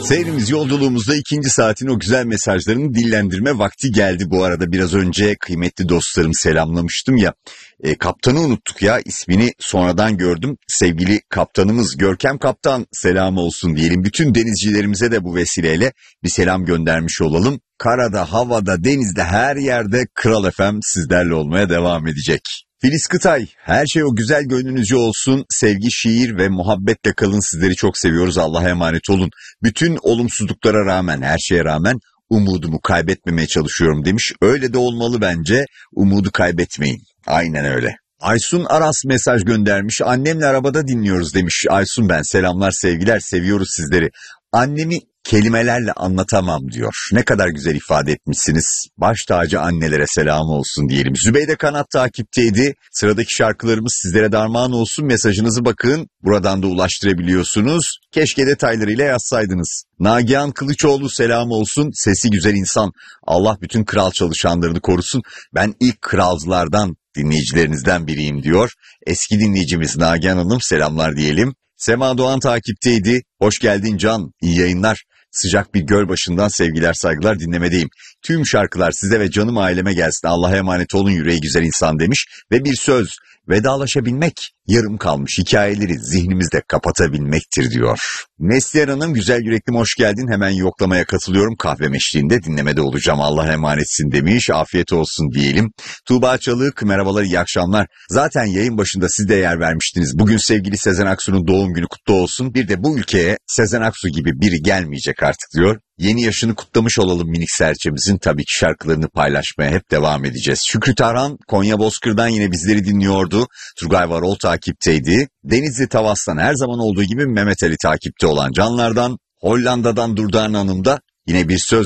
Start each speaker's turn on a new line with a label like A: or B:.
A: Seyrimiz yolculuğumuzda ikinci saatin o güzel mesajlarını dillendirme vakti geldi. Bu arada biraz önce kıymetli dostlarımı selamlamıştım ya. Kaptanı unuttuk ya, ismini sonradan gördüm. Sevgili kaptanımız Görkem Kaptan, selam olsun diyelim. Bütün denizcilerimize de bu vesileyle bir selam göndermiş olalım. Karada, havada, denizde, her yerde Kral FM sizlerle olmaya devam edecek. Filiz Kıtay, her şey o güzel gönlünüzce olsun. Sevgi, şiir ve muhabbetle kalın. Sizleri çok seviyoruz. Allah'a emanet olun. Bütün olumsuzluklara rağmen, her şeye rağmen umudumu kaybetmemeye çalışıyorum demiş. Öyle de olmalı bence. Umudu kaybetmeyin. Aynen öyle. Aysun Aras mesaj göndermiş. Annemle arabada dinliyoruz demiş. Aysun, ben selamlar, sevgiler, seviyoruz sizleri. Annemi kelimelerle anlatamam diyor. Ne kadar güzel ifade etmişsiniz. Baş tacı annelere selam olsun diyelim. Zübeyde Kanat takipteydi. Sıradaki şarkılarımız sizlere darman olsun. Mesajınızı bakın. Buradan da ulaştırabiliyorsunuz. Keşke detaylarıyla yazsaydınız. Nagihan Kılıçoğlu selam olsun. Sesi güzel insan. Allah bütün kral çalışanlarını korusun. Ben ilk kralcılardan, dinleyicilerinizden biriyim diyor. Eski dinleyicimiz Nagihan Hanım, selamlar diyelim. Sema Doğan takipteydi. Hoş geldin Can. İyi yayınlar. Sıcak bir göl başından sevgiler, saygılar, dinlemedeyim. Tüm şarkılar size ve canım aileme gelsin. Allah'a emanet olun, yüreği güzel insan demiş. Ve bir söz, vedalaşabilmek yarım kalmış hikayeleri zihnimizde kapatabilmektir diyor. Neslihan Hanım, güzel yüreklim hoş geldin. Hemen yoklamaya katılıyorum. Kahve meşliğinde dinlemede olacağım. Allah'a emanetsin demiş. Afiyet olsun diyelim. Tuğba Çalık, merhabalar, iyi akşamlar. Zaten yayın başında siz de yer vermiştiniz. Bugün sevgili Sezen Aksu'nun doğum günü kutlu olsun. Bir de bu ülkeye Sezen Aksu gibi biri gelmeyecek artık diyor. Yeni yaşını kutlamış olalım minik serçemizin. Tabii ki şarkılarını paylaşmaya hep devam edeceğiz. Şükrü Tarhan, Konya Bozkır'dan yine bizleri dinliyordu. Turgay Varol takipteydi. Denizli Tavas'tan her zaman olduğu gibi Mehmet Ali takipte olan canlardan. Hollanda'dan Durdane Hanım da yine bir söz